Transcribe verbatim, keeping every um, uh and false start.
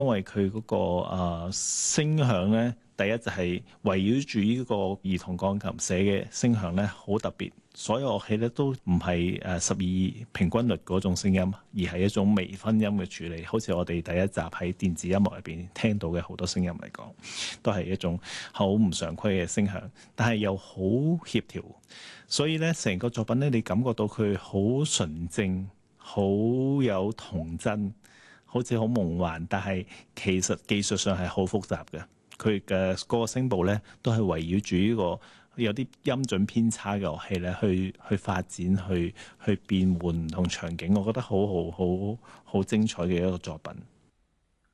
因為佢嗰、那個誒、呃、聲響咧，第一就係圍繞住呢個兒童鋼琴寫嘅聲響咧，好特別。所有樂器咧都唔係誒十二平均律嗰種聲音，而係一種微分音嘅處理。好似我哋第一集喺電子音樂入邊聽到嘅好多聲音嚟講，都係一種好唔常規嘅聲響，但係又好協調。所以咧，成個作品咧，你感覺到佢好純正，好有童真，好似好夢幻，但係其實技術上係好複雜嘅。佢嘅嗰個聲部咧，都係圍繞住呢個有啲音準偏差嘅樂器咧，去去發展，去去變換唔同場景。我覺得好好好好精彩嘅一個作品。